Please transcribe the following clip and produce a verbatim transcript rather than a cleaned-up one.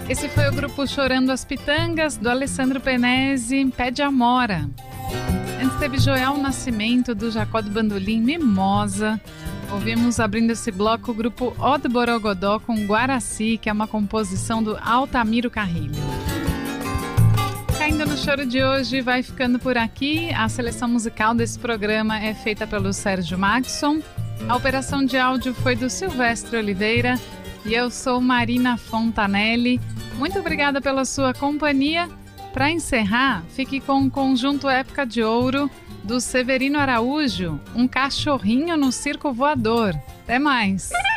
Esse foi o grupo Chorando as Pitangas, do Alessandro Penese, Pé de Amora. Antes teve Joel Nascimento, do Jacó do Bandolim, Mimosa. Ouvimos, abrindo esse bloco, o grupo O do Borogodó com Guaraci, que é uma composição do Altamiro Carrilho. Caindo no Choro de hoje vai ficando por aqui. A seleção musical desse programa é feita pelo Sérgio Maxson. A operação de áudio foi do Silvestre Oliveira. E eu sou Marina Fontanelli. Muito obrigada pela sua companhia. Para encerrar, fique com o conjunto Época de Ouro do Severino Araújo, Um Cachorrinho no Circo Voador. Até mais!